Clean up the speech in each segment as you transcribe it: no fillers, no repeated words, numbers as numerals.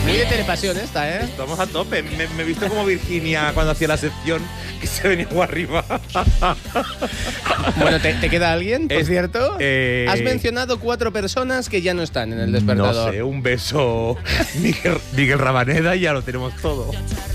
Muy de Telepasión esta, ¿eh? Estamos a tope. Me he visto como Virginia cuando hacía la sección que se venía muy arriba. Bueno, ¿te queda alguien, por cierto? Has mencionado mencionado 4 personas que ya no están en el despertador. No sé, un beso Miguel Rabaneda y ya lo tenemos todo.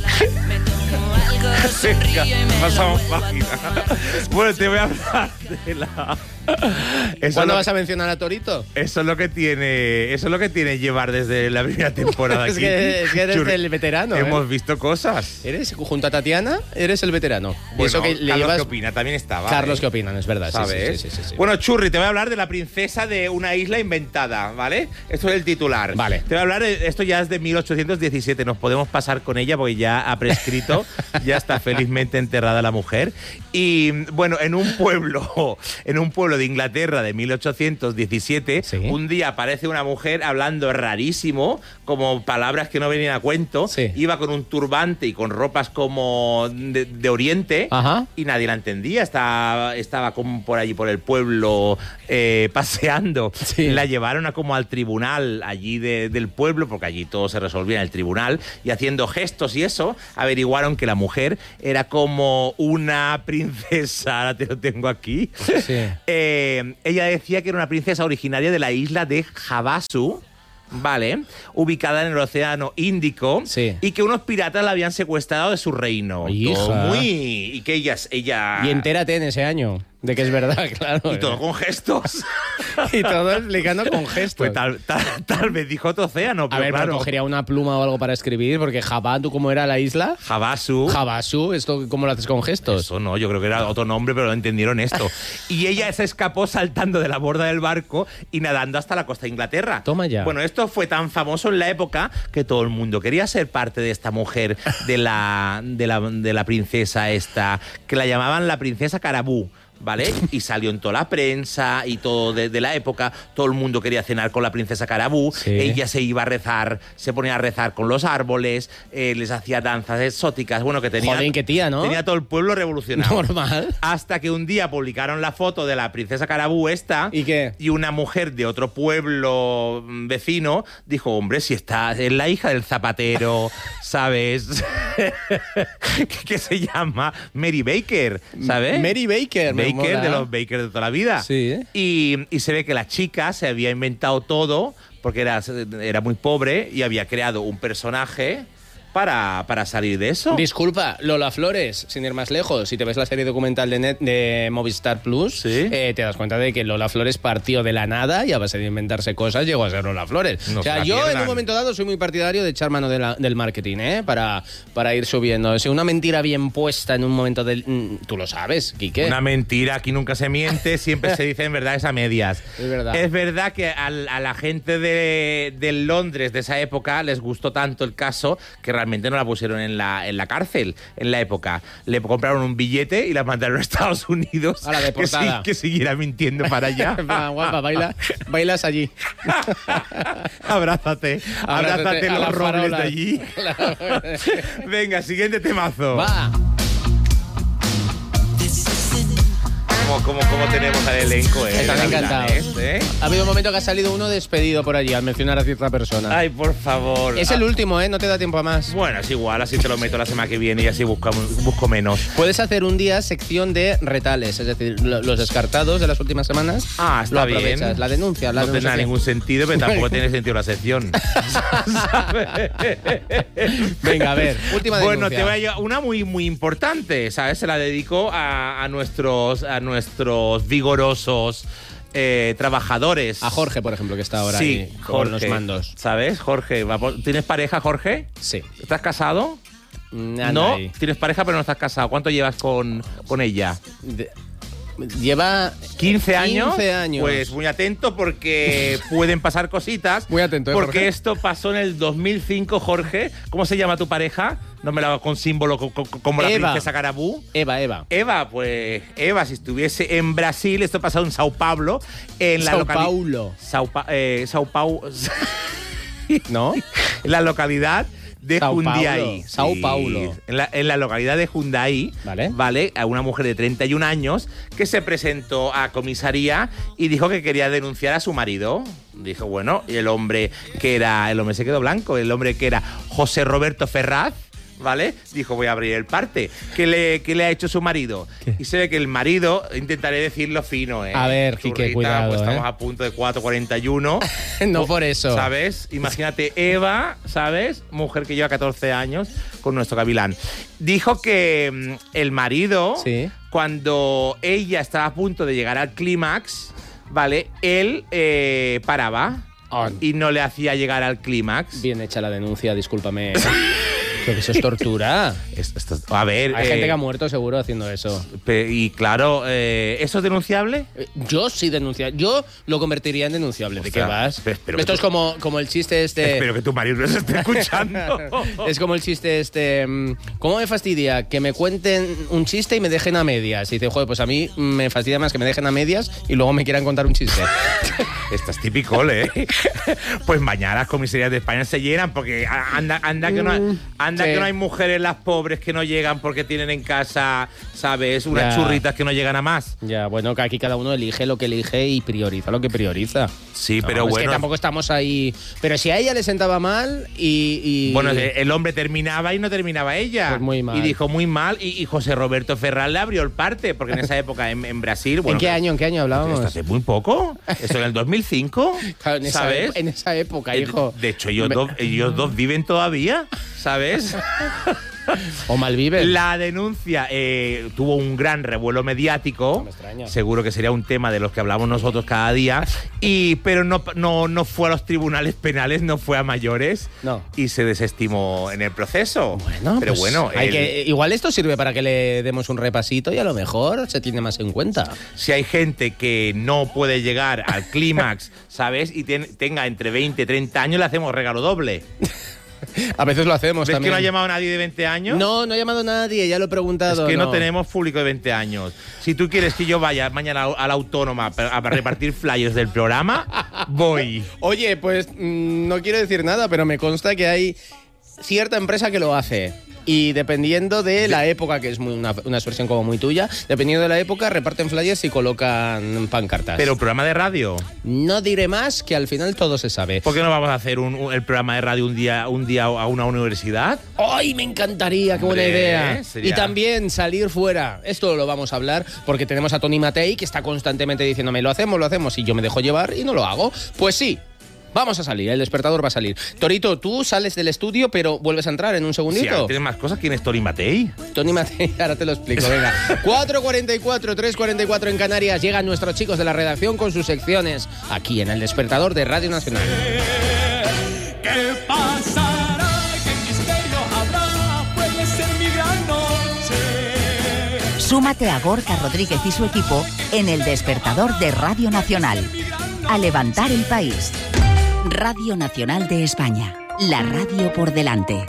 Venga, pasamos página. Bueno, te voy a hablar de la... ¿Cuándo vas a mencionar a Torito? Eso es lo que tiene llevar desde la primera temporada es aquí. que eres el veterano. Hemos visto cosas. ¿Eres, junto a Tatiana, eres el veterano? Bueno, eso que le Carlos llevas... ¿qué opina? También estaba. Carlos, ¿qué opinan? Es verdad, ¿sabes? Sí. Bueno, Churri, te voy a hablar de la princesa de una isla inventada, ¿vale? Esto es el titular. Vale. Te voy a hablar, esto ya es de 1817, nos podemos pasar con ella porque ya ha prescrito, ya está felizmente enterrada la mujer. Y bueno, en un pueblo de Inglaterra de 1817, sí, un día aparece una mujer hablando rarísimo, como palabras que no venían a cuento. Sí. Iba con un turbante y con ropas como de Oriente. Ajá. Y nadie la entendía. Estaba como por allí, por el pueblo, paseando. Sí. La llevaron como al tribunal allí del pueblo, porque allí todo se resolvía en el tribunal, y haciendo gestos y eso, averiguaron que la mujer era como una princesa. Ahora te lo tengo aquí. Sí. Ella decía que era una princesa originaria de la isla de Havasu, ¿vale? Ubicada en el Océano Índico. Sí. Y que unos piratas la habían secuestrado de su reino. Hija. Todo y que ella... Y entérate en ese año de que es verdad, claro. Y todo con gestos. Y todo explicando con gestos. Pues tal vez dijo otro océano, pero a ver, claro. pero cogería una pluma o algo para escribir, porque Jabá, ¿tú cómo era la isla? Havasu. Jabasu, ¿esto cómo lo haces con gestos? Eso no, yo creo que era otro nombre, pero no entendieron esto. Y ella se escapó saltando de la borda del barco y nadando hasta la costa de Inglaterra. Toma ya. Bueno, esto fue tan famoso en la época que todo el mundo quería ser parte de esta mujer, de la princesa esta, que la llamaban la princesa Carabú, ¿vale? Y salió en toda la prensa y todo de la época. Todo el mundo quería cenar con la princesa Carabú. Sí. Ella se iba a rezar, se ponía a rezar con los árboles, les hacía danzas exóticas. Bueno, que tenía... Joder, qué tía, ¿no? Tenía todo el pueblo revolucionado. Normal. Hasta que un día publicaron la foto de la princesa Carabú esta. ¿Y qué? Y una mujer de otro pueblo vecino dijo, hombre, si esta es la hija del zapatero, ¿sabes? que se llama Mary Baker, ¿sabes? Mary Baker, me Baker, mola. de los Baker de toda la vida. Sí. Y se ve que la chica se había inventado todo porque era muy pobre y había creado un personaje para salir de eso. Disculpa, Lola Flores, sin ir más lejos, si te ves la serie documental de Movistar Plus, ¿Sí? Te das cuenta de que Lola Flores partió de la nada y a base de inventarse cosas llegó a ser Lola Flores. No o sea, se la yo en pierdan. un momento dado soy muy partidario de echar mano del marketing, para ir subiendo. O sea, una mentira bien puesta en un momento del... Tú lo sabes, Quique. Una mentira, aquí nunca se miente, siempre se dicen verdades a medias. Es verdad. Es verdad que a la gente de Londres de esa época les gustó tanto el caso que realmente no la pusieron en la cárcel en la época. Le compraron un billete y la mandaron a Estados Unidos. A la deportada. Que siguiera mintiendo para allá. Va, guapa, bailas allí. Abrázate a los la robles farola. de allí. Venga, siguiente temazo. Va. ¿Cómo tenemos al elenco, Están de encantados. Gavilanes, ¿eh? Ha habido un momento que ha salido uno despedido por allí al mencionar a cierta persona. Ay, por favor. Es el último, no te da tiempo a más. Bueno, es igual, así te lo meto la semana que viene y así busco menos. Puedes hacer un día sección de retales, es decir, los descartados de las últimas semanas. Ah, está lo aprovechas. bien. La denuncia, No tendrá ningún sentido, pero tampoco tiene sentido la sección. Venga, a ver, última denuncia. Bueno, te voy a una muy, muy importante, ¿sabes? Se la dedico a nuestros vigorosos trabajadores. A Jorge, por ejemplo, que está ahora Sí, ahí con los mandos. ¿Sabes? Jorge, ¿tienes pareja, Jorge? Sí. ¿Estás casado? Anda No, ahí. tienes pareja pero no estás casado. ¿Cuánto llevas con ella? Lleva 15 años. 15 años. Pues muy atento porque pueden pasar cositas. Muy atento, Porque Jorge. esto pasó en el 2005, Jorge. ¿Cómo se llama tu pareja? No me la hago con símbolo como la Eva. princesa Carabú. Eva. Eva, pues Eva, si estuviese en Brasil, esto pasó en Sao Paulo, en la Sao Paulo. Sao Paulo. ¿No? En la localidad de Jundiaí. Sao Paulo. En la localidad de Jundiaí, ¿vale? A una mujer de 31 años que se presentó a comisaría y dijo que quería denunciar a su marido. Dijo, bueno, y el hombre se quedó blanco, el hombre que era José Roberto Ferraz, ¿vale? Dijo, voy a abrir el parte. ¿Qué le ha hecho su marido? ¿Qué? Y se ve que el marido, intentaré decirlo fino, A ver, Quique, cuidado, pues estamos a punto de 4:41. No por eso. ¿Sabes? Imagínate, Eva, ¿sabes? Mujer que lleva 14 años con nuestro gavilán. Dijo que el marido, cuando ella estaba a punto de llegar al clímax, ¿vale? Él paraba y no le hacía llegar al clímax. Bien hecha la denuncia, discúlpame. Creo que eso es tortura. A ver... Hay gente que ha muerto seguro haciendo eso. Y claro, ¿eso es denunciable? Yo sí denunciaría. Yo lo convertiría en denunciable. ¿De qué vas? Esto es como el chiste este... Espero que tu marido no se esté escuchando. Es como el chiste este... ¿Cómo me fastidia que me cuenten un chiste y me dejen a medias? Y dice, joder, pues a mí me fastidia más que me dejen a medias y luego me quieran contar un chiste. Esto es típico, ¿eh? Pues mañana las comisarías de España se llenan porque anda que no hay mujeres las pobres que no llegan porque tienen en casa, ¿sabes? Unas churritas que no llegan a más. Ya, bueno, que aquí cada uno elige lo que elige y prioriza lo que prioriza. Sí, pero bueno... Es que tampoco estamos ahí... Pero si a ella le sentaba mal y... Bueno, el hombre terminaba y no terminaba ella. Pues muy mal. Y dijo muy mal y José Roberto Ferraz le abrió el parte, porque en esa época en Brasil... Bueno, ¿En qué año hablábamos? Esto hace muy poco. Esto en el 2005, claro, ¿sabes? En esa época, hijo. De hecho, ellos dos viven todavía, ¿sabes? O malviven. La denuncia tuvo un gran revuelo mediático. No me extraña. Seguro que sería un tema de los que hablamos nosotros cada día. Pero no fue a los tribunales penales, no fue a mayores. No. Y se desestimó en el proceso. Bueno, pero pues bueno. Igual esto sirve para que le demos un repasito y a lo mejor se tiene más en cuenta. Si hay gente que no puede llegar al clímax, ¿sabes? Y tenga entre 20 y 30 años, le hacemos regalo doble. A veces lo hacemos ¿Ves también. que no ha llamado nadie de 20 años? No ha llamado nadie, ya lo he preguntado. Es que no tenemos público de 20 años. Si tú quieres que yo vaya mañana a la Autónoma a repartir flyers del programa, voy. Oye, pues no quiero decir nada, pero me consta que hay cierta empresa que lo hace. Y dependiendo de la época, que es una expresión como muy tuya, dependiendo de la época, reparten flyers y colocan pancartas. ¿Pero programa de radio? No diré más, que al final todo se sabe. ¿Por qué no vamos a hacer el programa de radio un día a una universidad? ¡Ay, me encantaría! ¡Qué buena idea! Sería... Y también salir fuera. Esto lo vamos a hablar porque tenemos a Tony Matei, que está constantemente diciéndome, lo hacemos, y yo me dejo llevar y no lo hago. Pues sí. Vamos a salir, el despertador va a salir. Torito, tú sales del estudio, pero vuelves a entrar en un segundito. Sí, ahora tienes más cosas. ¿Quién es Tony Matei? Tony Matei, ahora te lo explico, venga. 4:44, 3:44 en Canarias. Llegan nuestros chicos de la redacción con sus secciones aquí en el despertador de Radio Nacional. ¿Qué pasará? ¿Qué misterio habrá? Puede ser mi gran noche. Súmate a Gorka Rodríguez y su equipo en el despertador de Radio Nacional. A levantar el país. Radio Nacional de España, la radio por delante.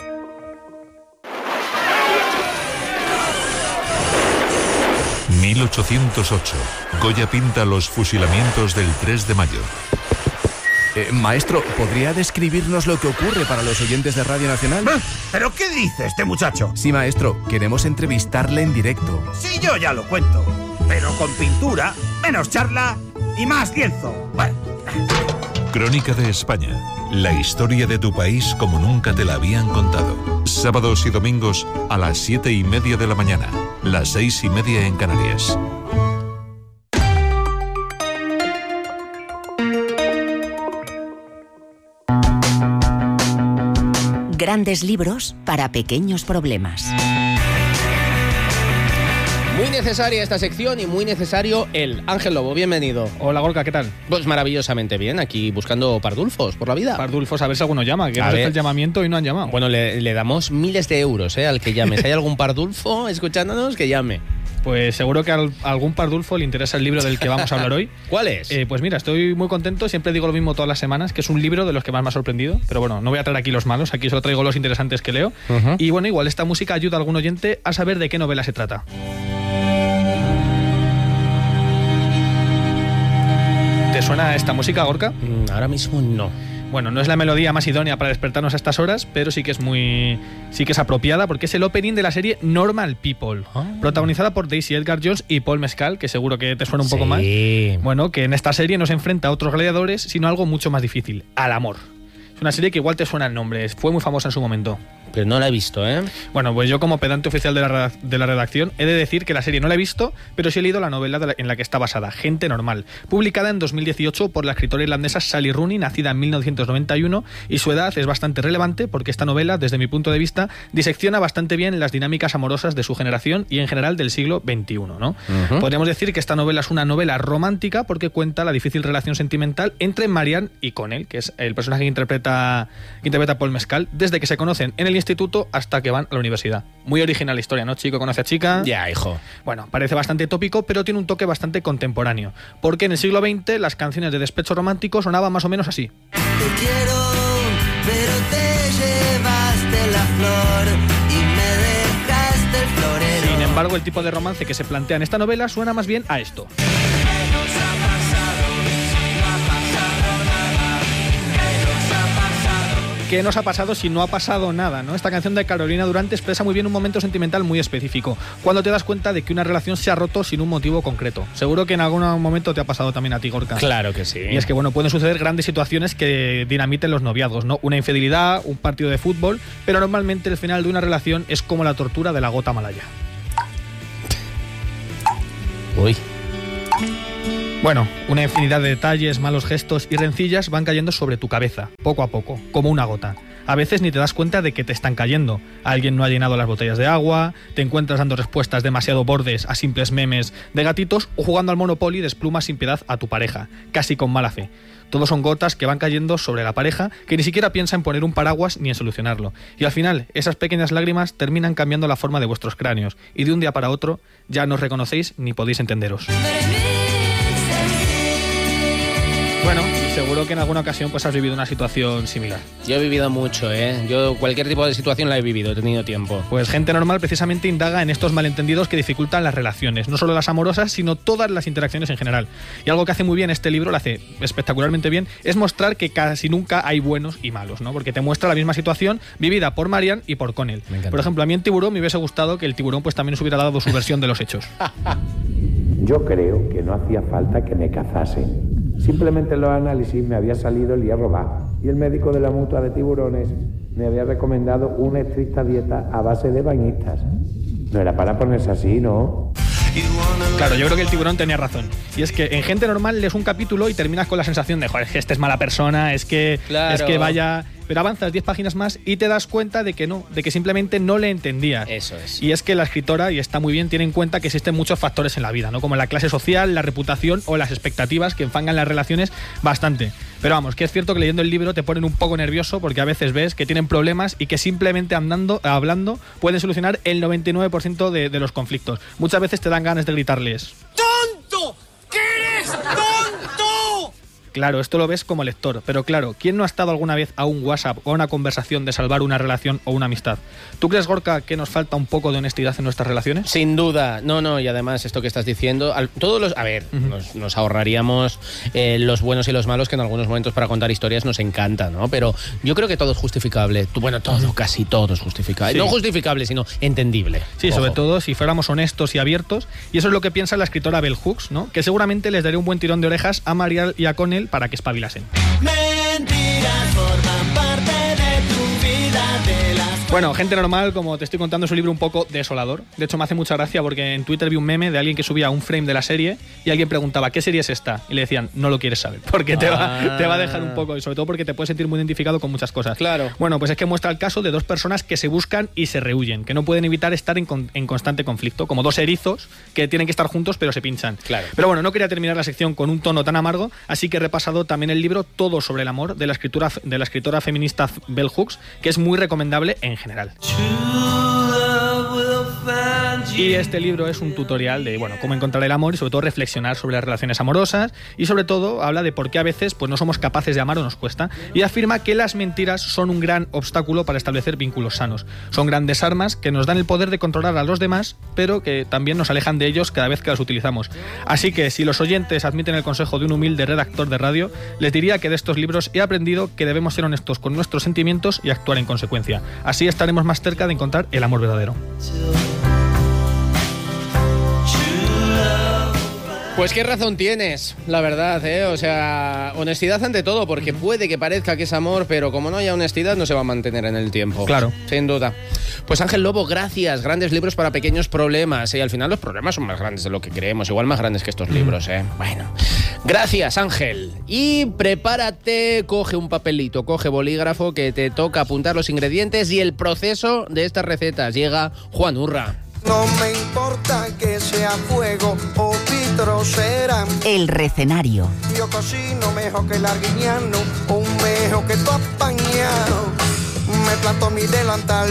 ...1808... Goya pinta los fusilamientos del 3 de mayo. Maestro, ¿podría describirnos lo que ocurre para los oyentes de Radio Nacional? ¿Pero qué dice este muchacho? Sí, maestro, queremos entrevistarle en directo. Sí, yo ya lo cuento. Pero con pintura, menos charla y más lienzo. Bueno. Crónica de España. La historia de tu país como nunca te la habían contado. Sábados y domingos a las 7:30 de la mañana. Las 6:30 en Canarias. Grandes libros para pequeños problemas. Muy necesaria esta sección y muy necesario el Ángel Lobo, bienvenido. Hola Gorka, ¿qué tal? Pues maravillosamente bien, aquí buscando pardulfos por la vida. Pardulfos, a ver si alguno llama, que hemos hecho el llamamiento y no han llamado. Bueno, le damos miles de euros al que llame. Si hay algún pardulfo escuchándonos, que llame. Pues seguro que a algún pardulfo le interesa el libro del que vamos a hablar hoy. ¿Cuál es? Pues mira, estoy muy contento, siempre digo lo mismo todas las semanas, que es un libro de los que más me ha sorprendido, pero bueno, no voy a traer aquí los malos, aquí solo traigo los interesantes que leo. Y bueno, igual esta música ayuda a algún oyente a saber de qué novela se trata. ¿Te suena esta música, Gorka? Ahora mismo no. Bueno, no es la melodía más idónea para despertarnos a estas horas, pero sí que es apropiada porque es el opening de la serie Normal People, protagonizada por Daisy Edgar Jones y Paul Mescal, que seguro que te suena un poco más. Bueno, que en esta serie no se enfrenta a otros gladiadores, sino a algo mucho más difícil, al amor. Es una serie que igual te suena el nombre, fue muy famosa en su momento. Pero no la he visto, ¿eh? Bueno, pues yo como pedante oficial de la redacción he de decir que la serie no la he visto, pero sí he leído la novela en la que está basada, Gente Normal, publicada en 2018 por la escritora irlandesa Sally Rooney, nacida en 1991, y su edad es bastante relevante porque esta novela, desde mi punto de vista, disecciona bastante bien las dinámicas amorosas de su generación y en general del siglo XXI, ¿no? Podríamos decir que esta novela es una novela romántica porque cuenta la difícil relación sentimental entre Marianne y Connell, que es el personaje que interpreta Paul Mescal, desde que se conocen en el instituto hasta que van a la universidad. Muy original la historia, ¿no? Chico conoce a chica. Ya, hijo. Bueno, parece bastante tópico, pero tiene un toque bastante contemporáneo, porque en el siglo XX las canciones de despecho romántico sonaban más o menos así. Te quiero, pero te llevaste la flor y me dejaste el florero. Sin embargo, el tipo de romance que se plantea en esta novela suena más bien a esto. ¿Qué nos ha pasado si no ha pasado nada, ¿no? Esta canción de Carolina Durante expresa muy bien un momento sentimental muy específico, cuando te das cuenta de que una relación se ha roto sin un motivo concreto. Seguro que en algún momento te ha pasado también a ti, Gorka. Claro que sí. Y es que, bueno, pueden suceder grandes situaciones que dinamiten los noviazgos, ¿no? Una infidelidad, un partido de fútbol, pero normalmente el final de una relación es como la tortura de la gota malaya. Uy. Bueno, una infinidad de detalles, malos gestos y rencillas van cayendo sobre tu cabeza, poco a poco, como una gota. A veces ni te das cuenta de que te están cayendo. Alguien no ha llenado las botellas de agua, te encuentras dando respuestas demasiado bordes a simples memes de gatitos o jugando al Monopoly desplumas sin piedad a tu pareja, casi con mala fe. Todos son gotas que van cayendo sobre la pareja que ni siquiera piensa en poner un paraguas ni en solucionarlo. Y al final, esas pequeñas lágrimas terminan cambiando la forma de vuestros cráneos y de un día para otro ya no os reconocéis ni podéis entenderos. Bueno, seguro que en alguna ocasión pues has vivido una situación similar. Yo he vivido mucho, ¿eh? Yo cualquier tipo de situación la he vivido, he tenido tiempo. Pues Gente Normal precisamente indaga en estos malentendidos que dificultan las relaciones, no solo las amorosas, sino todas las interacciones en general. Y algo que hace muy bien este libro, lo hace espectacularmente bien, es mostrar que casi nunca hay buenos y malos, ¿no? Porque te muestra la misma situación vivida por Marianne y por Connell. Por ejemplo, a mí en Tiburón me hubiese gustado que el tiburón pues también os hubiera dado su versión de los hechos. Yo creo que no hacía falta que me cazasen. Simplemente en los análisis me había salido el hierro bajo y el médico de la mutua de tiburones me había recomendado una estricta dieta a base de bañistas. No era para ponerse así, ¿no? Claro, yo creo que el tiburón tenía razón. Y es que en Gente Normal lees un capítulo y terminas con la sensación de, joder, es que este es mala persona, es que vaya... Pero avanzas 10 páginas más y te das cuenta de que no, de que simplemente no le entendías. Eso es. Y es que la escritora, y está muy bien, tiene en cuenta que existen muchos factores en la vida, ¿no? Como la clase social, la reputación o las expectativas que enfangan las relaciones bastante. Pero vamos, que es cierto que leyendo el libro te ponen un poco nervioso porque a veces ves que tienen problemas y que simplemente hablando pueden solucionar el 99% de los conflictos. Muchas veces te dan ganas de gritarles: ¡Tonto! ¿Qué eres tonto? Claro, esto lo ves como lector, pero claro, ¿quién no ha estado alguna vez a un WhatsApp o a una conversación de salvar una relación o una amistad? ¿Tú crees, Gorka, que nos falta un poco de honestidad en nuestras relaciones? Sin duda, no, y además esto que estás diciendo, nos ahorraríamos los buenos y los malos que en algunos momentos para contar historias nos encanta, ¿no? Pero yo creo que todo es justificable, casi todo es justificable. Sí. No justificable, sino entendible. Sí, ojo. Sobre todo si fuéramos honestos y abiertos, y eso es lo que piensa la escritora Bell Hooks, ¿no? Que seguramente les daría un buen tirón de orejas a Marianne y a Connell para que espabilasen. Mentiras forman parte de tu vida, de las... Bueno, Gente Normal, como te estoy contando, es un libro un poco desolador. De hecho, me hace mucha gracia porque en Twitter vi un meme de alguien que subía un frame de la serie y alguien preguntaba, ¿qué serie es esta? Y le decían, no lo quieres saber, porque te va a dejar un poco, y sobre todo porque te puedes sentir muy identificado con muchas cosas. Claro. Bueno, pues es que muestra el caso de dos personas que se buscan y se rehuyen, que no pueden evitar estar en constante conflicto, como dos erizos que tienen que estar juntos pero se pinchan. Claro. Pero bueno, no quería terminar la sección con un tono tan amargo, así que he repasado también el libro Todo sobre el amor de la escritora feminista Bell Hooks, que es muy recomendable en general. Y este libro es un tutorial de cómo encontrar el amor y sobre todo reflexionar sobre las relaciones amorosas, y sobre todo habla de por qué a veces no somos capaces de amar o nos cuesta, y afirma que las mentiras son un gran obstáculo para establecer vínculos sanos. Son grandes armas que nos dan el poder de controlar a los demás, pero que también nos alejan de ellos cada vez que las utilizamos. Así que si los oyentes admiten el consejo de un humilde redactor de radio, les diría que de estos libros he aprendido que debemos ser honestos con nuestros sentimientos y actuar en consecuencia. Así estaremos más cerca de encontrar el amor verdadero. Pues qué razón tienes, la verdad, ¿eh? O sea, honestidad ante todo, porque puede que parezca que es amor, pero como no haya honestidad no se va a mantener en el tiempo. Claro. Sin duda. Pues Ángel Lobo, gracias. Grandes libros para pequeños problemas. Y al final los problemas son más grandes de lo que creemos, igual más grandes que estos libros, ¿eh? Bueno. Gracias, Ángel. Y prepárate, coge un papelito, coge bolígrafo, que te toca apuntar los ingredientes y el proceso de estas recetas. Llega Juan Urra. No me importa que sea fuego o vitrocera. El recenario. Yo cocino mejor que el arguiñano, un mejor que tu apañado. Me planto mi delantal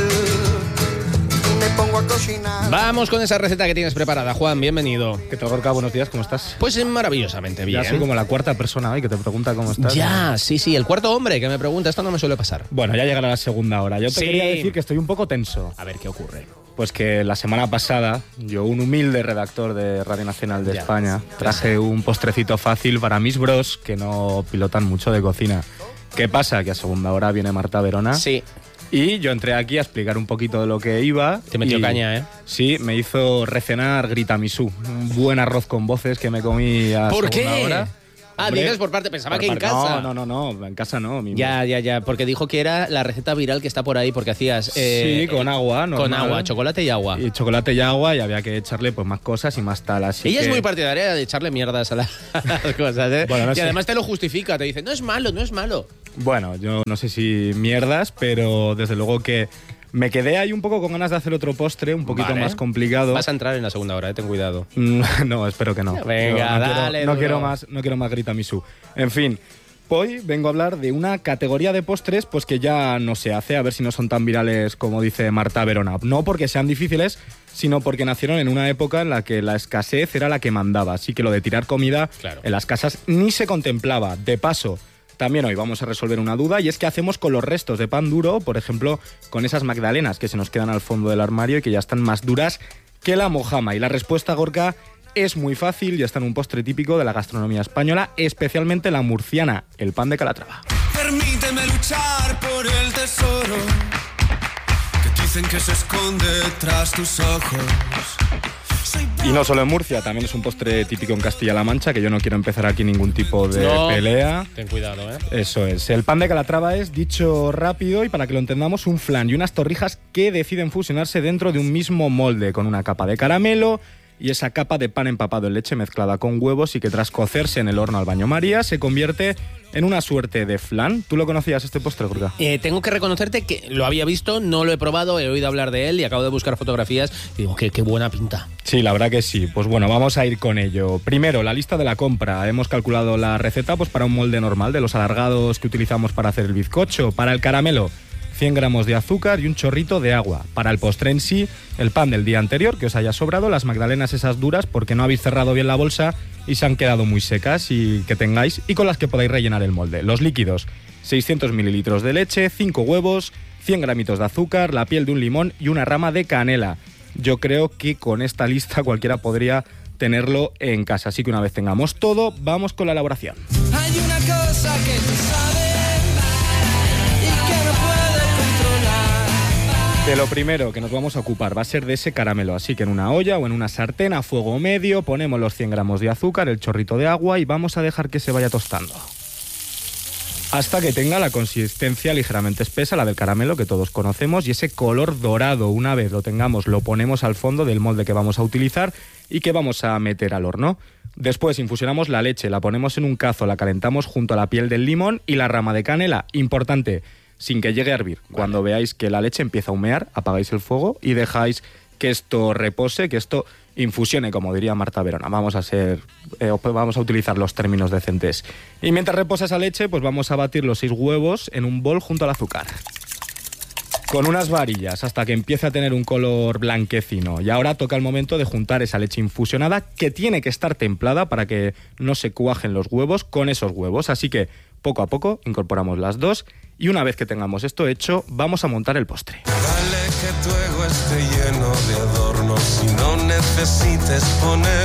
y me pongo a cocinar. Vamos con esa receta que tienes preparada, Juan, bienvenido. ¿Qué tal, Gorka? Buenos días, ¿cómo estás? Pues maravillosamente bien. Ya soy como la cuarta persona hoy que te pregunta cómo estás. Ya, sí, el cuarto hombre que me pregunta, esto no me suele pasar. Bueno, ya llegará la segunda hora. Yo te Sí. quería decir que estoy un poco tenso. A ver, ¿qué ocurre? Pues que la semana pasada, yo, un humilde redactor de Radio Nacional de España, traje un postrecito fácil para mis bros que no pilotan mucho de cocina. ¿Qué pasa? Que a segunda hora viene Marta Verona. Sí. Y yo entré aquí a explicar un poquito de lo que iba. Te metió caña, ¿eh? Sí, me hizo recenar Gritamisú. Un buen arroz con voces que me comí a ¿Por segunda qué? hora. Hombre, dices por parte, pensaba que en casa. No, en casa no. Ya, porque dijo que era la receta viral que está por ahí, porque hacías... sí, con agua, normal. Con agua, chocolate y agua. Y chocolate y agua, y había que echarle pues más cosas y más tal, así Ella que... es muy partidaria de echarle mierdas a las cosas, ¿eh? Bueno, no y sé. además te lo justifica, te dice, no es malo. Bueno, yo no sé si mierdas, pero desde luego que me quedé ahí un poco con ganas de hacer otro postre, un poquito más complicado. Vas a entrar en la segunda hora, ten cuidado. No, espero que no. Venga, dale, no quiero más Gritamisú. En fin, hoy vengo a hablar de una categoría de postres pues que ya no se hace, a ver si no son tan virales como dice Marta Verona. No porque sean difíciles, sino porque nacieron en una época en la que la escasez era la que mandaba. Así que lo de tirar comida en las casas ni se contemplaba. De paso, también hoy vamos a resolver una duda, y es qué hacemos con los restos de pan duro, por ejemplo, con esas magdalenas que se nos quedan al fondo del armario y que ya están más duras que la mojama. Y la respuesta, Gorka, es muy fácil, ya está en un postre típico de la gastronomía española, especialmente la murciana, el pan de Calatrava. Permíteme luchar por el tesoro que dicen que se esconde tras tus ojos. Y no solo en Murcia, también es un postre típico en Castilla-La Mancha, que yo no quiero empezar aquí ningún tipo de pelea. Ten cuidado, ¿eh? Eso es. El pan de Calatrava es, dicho rápido y para que lo entendamos, un flan y unas torrijas que deciden fusionarse dentro de un mismo molde, con una capa de caramelo y esa capa de pan empapado en leche mezclada con huevos, y que tras cocerse en el horno al baño María se convierte en una suerte de flan. ¿Tú lo conocías, este postre, Gorka? Tengo que reconocerte que lo había visto, no lo he probado, he oído hablar de él y acabo de buscar fotografías y digo, qué buena pinta. Sí, la verdad que sí. Pues bueno, vamos a ir con ello. Primero, la lista de la compra. Hemos calculado la receta pues para un molde normal, de los alargados que utilizamos para hacer el bizcocho. Para el caramelo, 100 gramos de azúcar y un chorrito de agua. Para el postre en sí, el pan del día anterior que os haya sobrado, las magdalenas esas duras porque no habéis cerrado bien la bolsa y se han quedado muy secas y que tengáis, y con las que podáis rellenar el molde. Los líquidos, 600 mililitros de leche, 5 huevos, 100 gramitos de azúcar, la piel de un limón y una rama de canela. Yo creo que con esta lista cualquiera podría tenerlo en casa, así que una vez tengamos todo, vamos con la elaboración. Hay una cosa que tú sabes y que no puedes controlar. De lo primero que nos vamos a ocupar va a ser de ese caramelo, así que en una olla o en una sartén a fuego medio ponemos los 100 gramos de azúcar, el chorrito de agua y vamos a dejar que se vaya tostando hasta que tenga la consistencia ligeramente espesa, la del caramelo que todos conocemos, y ese color dorado. Una vez lo tengamos, lo ponemos al fondo del molde que vamos a utilizar y que vamos a meter al horno. Después infusionamos la leche, la ponemos en un cazo, la calentamos junto a la piel del limón y la rama de canela. Importante, sin que llegue a hervir. Vale. Cuando veáis que la leche empieza a humear, apagáis el fuego y dejáis que esto repose, que esto infusione, como diría Marta Verona. Vamos a utilizar los términos decentes. Y mientras reposa esa leche, pues vamos a batir los 6 huevos en un bol junto al azúcar. con unas varillas hasta que empiece a tener un color blanquecino. Y ahora toca el momento de juntar esa leche infusionada, que tiene que estar templada para que no se cuajen los huevos con esos huevos. Así que poco a poco incorporamos las dos y una vez que tengamos esto hecho, vamos a montar el postre. Dale que tu ego esté lleno de adornos y no necesites poner.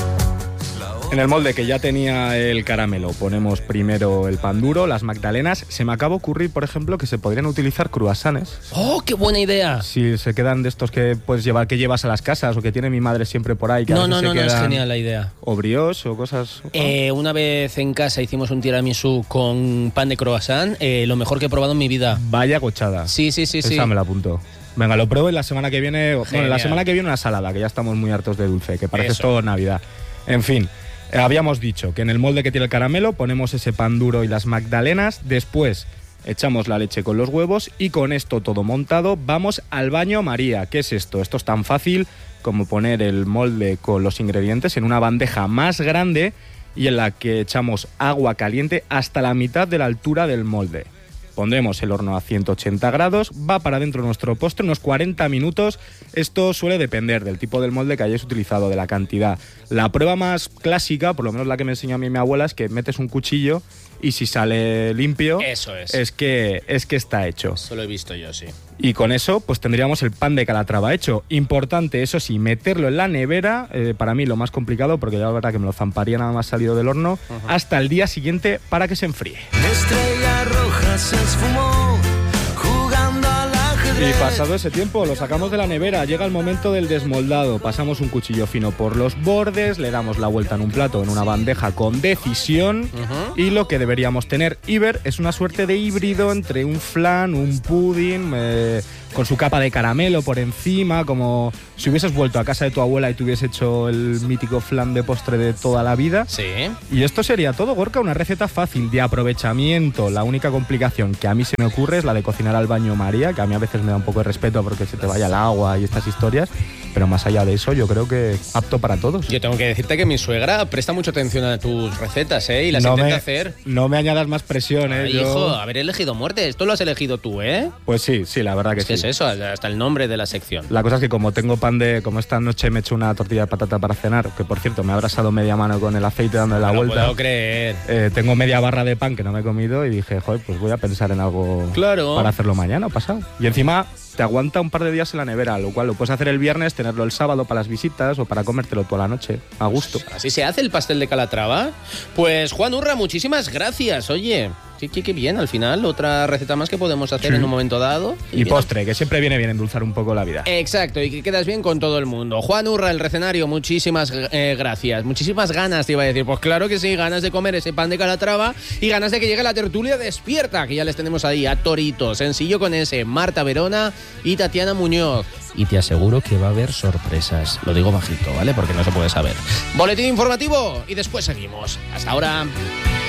En el molde que ya tenía el caramelo ponemos primero el pan duro, las magdalenas. Se me acaba de ocurrir, por ejemplo, que se podrían utilizar cruasanes. ¡Oh, qué buena idea! Si se quedan de estos que puedes llevar, que llevas a las casas o que tiene mi madre siempre por ahí. Que No, es genial la idea. O brioche o cosas. Una vez en casa hicimos un tiramisú con pan de croissant, lo mejor que he probado en mi vida. Vaya gochada. Sí. Esa me la apunto. Venga, lo pruebo y la semana que viene... Genial. Bueno, la semana que viene una salada, que ya estamos muy hartos de dulce, que parece Eso. todo Navidad. En fin, habíamos dicho que en el molde que tiene el caramelo ponemos ese pan duro y las magdalenas, después echamos la leche con los huevos y con esto todo montado vamos al baño María. ¿Qué es esto? Esto es tan fácil como poner el molde con los ingredientes en una bandeja más grande y en la que echamos agua caliente hasta la mitad de la altura del molde. Pondremos el horno a 180 grados, va para dentro nuestro postre unos 40 minutos. Esto suele depender del tipo del molde que hayáis utilizado, de la cantidad. La prueba más clásica, por lo menos la que me enseñó a mí mi abuela, es que metes un cuchillo y si sale limpio, Eso es. es que está hecho. Eso lo he visto yo, sí. Y con eso pues tendríamos el pan de Calatrava hecho. Importante, eso sí, meterlo en la nevera, para mí lo más complicado, porque ya la verdad que me lo zamparía nada más salido del horno, hasta el día siguiente para que se enfríe. Estrella roja se esfumó jugando al ajedrez. Y pasado ese tiempo lo sacamos de la nevera, llega el momento del desmoldado, pasamos un cuchillo fino por los bordes, le damos la vuelta en un plato, en una bandeja con decisión, y lo que deberíamos tener, Iber, es una suerte de híbrido entre un flan, un pudding, con su capa de caramelo por encima, como si hubieses vuelto a casa de tu abuela y te hubieses hecho el mítico flan de postre de toda la vida. Sí. Y esto sería todo, Gorka, una receta fácil de aprovechamiento. La única complicación que a mí se me ocurre es la de cocinar al baño María, que a mí a veces me da un poco de respeto porque se te vaya el agua y estas historias, pero más allá de eso yo creo que apto para todos. Yo tengo que decirte que mi suegra presta mucha atención a tus recetas, y las intenta hacer. No me añadas más presión, Ay, hijo, haber elegido muerte. Esto lo has elegido tú, ¿eh? Pues sí, la verdad que sí. ¿Qué es eso? Hasta el nombre de la sección. La cosa es que como tengo como esta noche me he hecho una tortilla de patata para cenar, que por cierto me ha abrasado media mano con el aceite dándole la vuelta. No puedo creer. Tengo media barra de pan que no me he comido y dije, joder, pues voy a pensar en algo para hacerlo mañana o pasado. Y encima te aguanta un par de días en la nevera, lo cual lo puedes hacer el viernes, tenerlo el sábado para las visitas o para comértelo toda la noche, a gusto. ¿Así se hace el pastel de Calatrava? Pues Juan Urra, muchísimas gracias, oye. Qué bien, al final, otra receta más que podemos hacer en un momento dado. Y postre, que siempre viene bien endulzar un poco la vida. Exacto, y que quedas bien con todo el mundo. Juan Urra, el recenario, muchísimas gracias. Muchísimas ganas, te iba a decir. Pues claro que sí, ganas de comer ese pan de Calatrava y ganas de que llegue la tertulia despierta, que ya les tenemos ahí a Torito, Sencillo con ese, Marta Verona y Tatiana Muñoz. Y te aseguro que va a haber sorpresas. Lo digo bajito, ¿vale? Porque no se puede saber. Boletín informativo y después seguimos. Hasta ahora.